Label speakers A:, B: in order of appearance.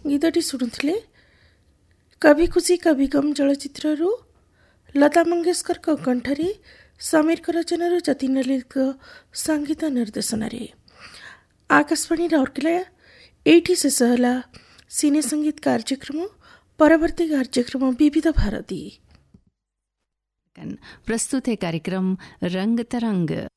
A: ଗୀତଟି ଶୁଣୁଥିଲେ କଭି ଖୁସି କଭି ଗମ୍ ଚଳଚ୍ଚିତ୍ରରୁ ଲତା ମଙ୍ଗେଶକରଙ୍କ କଣ୍ଠରେ ସମୀରଙ୍କ ରଚନାରୁ ଯତୀନ ଲଲିତଙ୍କ ସଙ୍ଗୀତ ନିର୍ଦ୍ଦେଶନାରେ। ଆକାଶବାଣୀ ରାଉରକେଲା, ଏଇଠି ଶେଷ ହେଲା ସିନେ ସଙ୍ଗୀତ କାର୍ଯ୍ୟକ୍ରମ। ପରବର୍ତ୍ତୀ କାର୍ଯ୍ୟକ୍ରମ विविध भारती।
B: प्रस्तुत है कार्यक्रम रंग तरंग।